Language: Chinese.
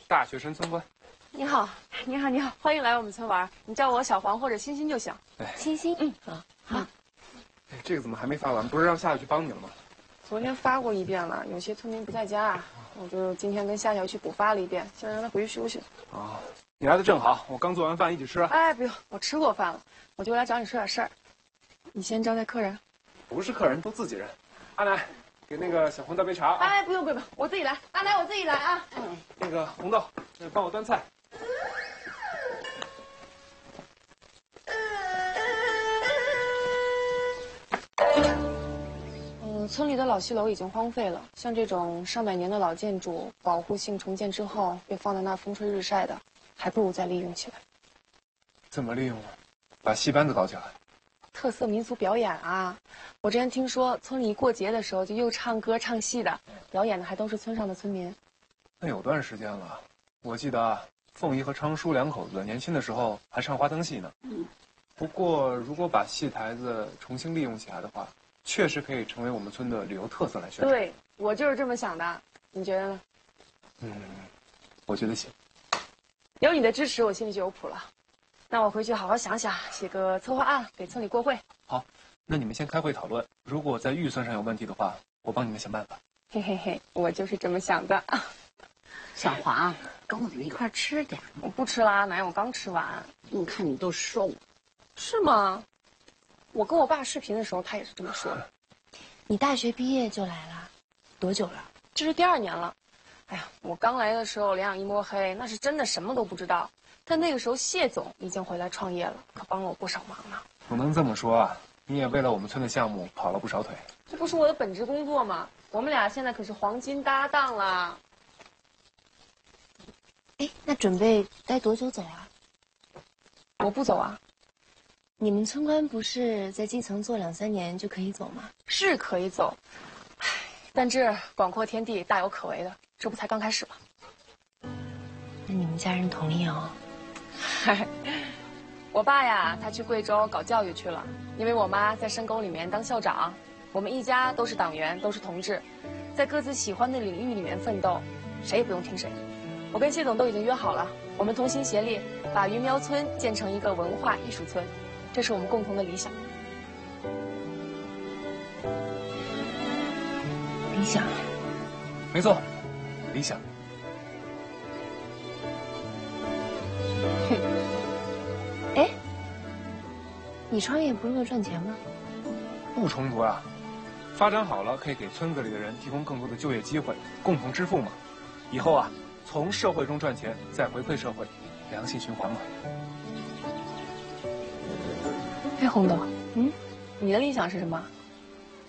大学生村官。 你好，你好，你好，欢迎来我们村玩。你叫我小黄或者欣欣就行。 哎， 欣欣，好。 哎，这个怎么还没发完？不是让夏夏去帮你了吗？ 昨天发过一遍了，有些村民不在家，我就今天跟夏夏去补发了一遍，现在让他回去休息。 啊，你来的正好，我刚做完饭一起吃。 哎，不用，我吃过饭了，我就来找你说点事儿。你先招待客人。 不是客人，都自己人。阿奶，给那个小红倒杯茶。 哎，不用不用，我自己来。阿奶，我自己来啊。 那个红豆，帮我端菜。 村里的老戏楼已经荒废了，像这种上百年的老建筑，保护性重建之后被放在那风吹日晒的，还不如再利用起来。 怎么利用啊？把戏班子搞起来。 特色民俗表演啊！我之前听说村里过节的时候就又唱歌唱戏的，表演的还都是村上的村民。 那有段时间了，我记得啊，凤仪和昌叔两口子年轻的时候还唱花灯戏呢。不过如果把戏台子重新利用起来的话，确实可以成为我们村的旅游特色来宣传。 对，我就是这么想的，你觉得呢？ 我觉得行。 有你的支持，我心里就有谱了。那我回去好好想想，写个策划案给村里过会。 好，那你们先开会讨论，如果在预算上有问题的话，我帮你们想办法。 嘿嘿嘿，我就是这么想的。 小黄，跟我们一块吃点。 我不吃啦，奶我刚吃完。 你看你都瘦了， 是吗？我跟我爸视频的时候，他也是这么说的。 你大学毕业就来了，多久了？ 这是第2年了。哎呀，我刚来的时候两眼一摸黑，那是真的什么都不知道。但那个时候谢总已经回来创业了，可帮了我不少忙呢。 不能这么说啊，你也为了我们村的项目跑了不少腿。 这不是我的本职工作吗？我们俩现在可是黄金搭档了。 哎，那准备待多久走啊？ 我不走啊。 你们村官不是在基层做2、3年就可以走吗？ 是可以走，唉，但这广阔天地大有可为的，这不才刚开始吗？ 那你们家人同意哦？ 嗨，我爸呀，他去贵州搞教育去了，因为我妈在深沟里面当校长。我们一家都是党员，都是同志，在各自喜欢的领域里面奋斗，谁也不用听谁。我跟谢总都已经约好了，我们同心协力，把云苗村建成一个文化艺术村，这是我们共同的理想。 理想？ 没错，理想。 哎，你创业不是为了赚钱吗？ 不冲突啊，发展好了可以给村子里的人提供更多的就业机会，共同致富嘛。以后啊，从社会中赚钱，再回馈社会，良性循环嘛。 哎，红豆，你的理想是什么？